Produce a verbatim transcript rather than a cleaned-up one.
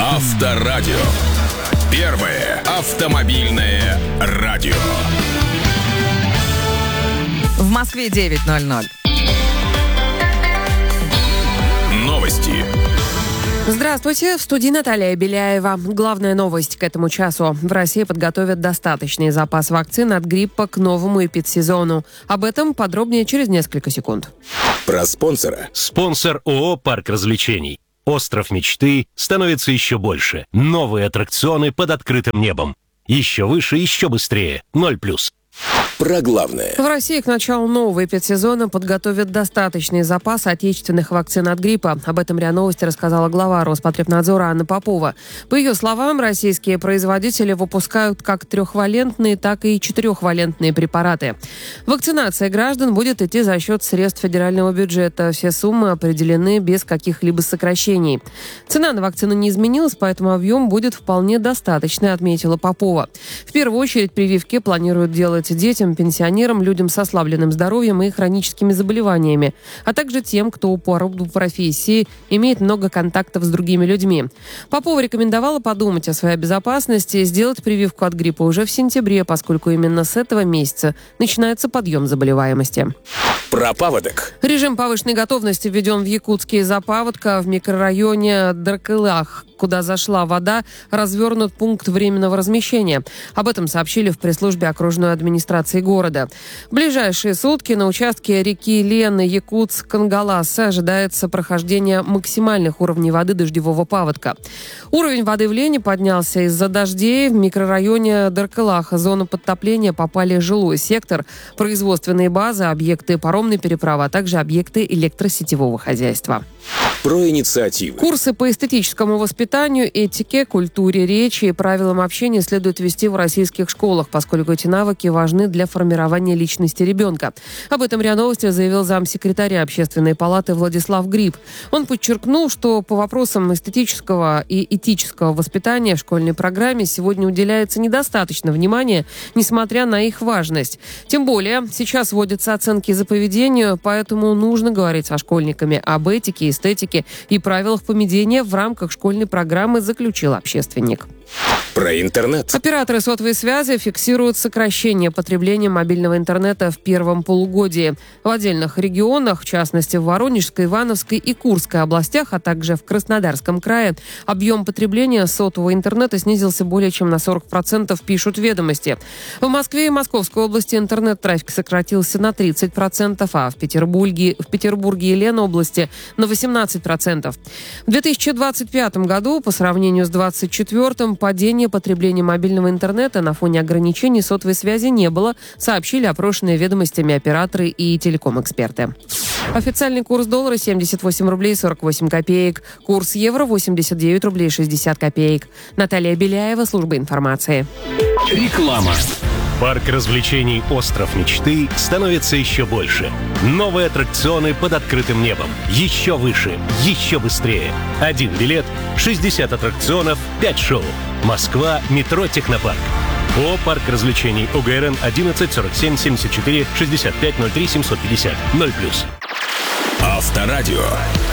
Авторадио. Первое автомобильное радио. В Москве девять ноль ноль. Новости. Здравствуйте, в студии Наталья Беляева. Главная новость к этому часу. В России подготовят достаточный запас вакцин от гриппа к новому эпидсезону. Об этом подробнее через несколько секунд. Про спонсора. Спонсор ООО «Парк развлечений». Остров мечты становится еще больше. Новые аттракционы под открытым небом. Еще выше, еще быстрее. Ноль плюс. Про главное. В России к началу нового эпидсезона подготовят достаточный запас отечественных вакцин от гриппа. Об этом РИА Новости рассказала глава Роспотребнадзора Анна Попова. По ее словам, российские производители выпускают как трехвалентные, так и четырехвалентные препараты. Вакцинация граждан будет идти за счет средств федерального бюджета. Все суммы определены без каких-либо сокращений. Цена на вакцину не изменилась, поэтому объем будет вполне достаточный, отметила Попова. В первую очередь прививки планируют делать детям, пенсионерам, людям с ослабленным здоровьем и хроническими заболеваниями, а также тем, кто по роду профессии имеет много контактов с другими людьми. Попова рекомендовала подумать о своей безопасности и сделать прививку от гриппа уже в сентябре, поскольку именно с этого месяца начинается подъем заболеваемости. Про паводок. Режим повышенной готовности введен в Якутске из-за паводка. В микрорайоне Даркылах, куда зашла вода, развернут пункт временного размещения. Об этом сообщили в пресс-службе окружной администрации города. В ближайшие сутки на участке реки Лены, Якутск-Кангалас ожидается прохождение максимальных уровней воды дождевого паводка. Уровень воды в Лене поднялся из-за дождей. В микрорайоне Даркылах зону подтопления попали жилой сектор, производственные базы, объекты паромной переправы, а также объекты электросетевого хозяйства. Про инициативы. Курсы по эстетическому воспитанию, этике, культуре речи и правилам общения следует вести в российских школах, поскольку эти навыки важны для формирования личности ребенка. Об этом РИА Новости заявил замсекретаря Общественной палаты Владислав Гриб. Он подчеркнул, что по вопросам эстетического и этического воспитания в школьной программе сегодня уделяется недостаточно внимания, несмотря на их важность. Тем более, сейчас вводятся оценки за поведение, поэтому нужно говорить со школьниками об этике, эстетике и правилах поведения в рамках школьной программы, заключил общественник. Про интернет. Операторы сотовой связи фиксируют сокращение потребления мобильного интернета в первом полугодии. В отдельных регионах, в частности в Воронежской, Ивановской и Курской областях, а также в Краснодарском крае, объем потребления сотового интернета снизился более чем на сорок процентов, пишут «Ведомости». В Москве и Московской области интернет-трафик сократился на тридцать процентов, а в Петербурге, в Петербурге и Ленобласти на восемнадцать процентов. В две тысячи двадцать пятом году по сравнению с две тысячи двадцать четвёртым падения потребления мобильного интернета на фоне ограничений сотовой связи не было, сообщили опрошенные «Ведомостями» операторы и телеком-эксперты. Официальный курс доллара семьдесят восемь рублей сорок восемь копеек. Курс евро восемьдесят девять рублей шестьдесят копеек. Наталья Беляева, служба информации. Реклама. Парк развлечений «Остров мечты» становится еще больше. Новые аттракционы под открытым небом. Еще выше, еще быстрее. Один билет, шестьдесят аттракционов, пять шоу. Москва, метро «Технопарк». ООО «Парк развлечений», УГРН одиннадцать сорок семь семьдесят четыре шестьдесят пять ноль три семьсот пятьдесят. ноль плюс. Авторадио.